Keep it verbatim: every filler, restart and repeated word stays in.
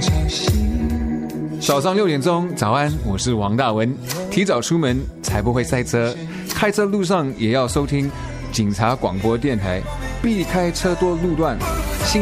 早上六点钟，早安，我是王大文。提早出门才不会塞车，开车路上也要收听警察广播电台，避开车多路段。